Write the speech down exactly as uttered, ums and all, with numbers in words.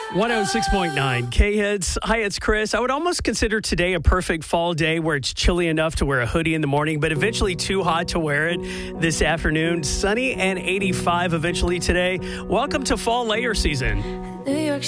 one oh six point nine K-Hits. Hi, it's Chris. I would almost consider today a perfect fall day where it's chilly enough to wear a hoodie in the morning, but eventually too hot to wear it this afternoon. Sunny and eighty-five eventually today. Welcome to fall layer season. New York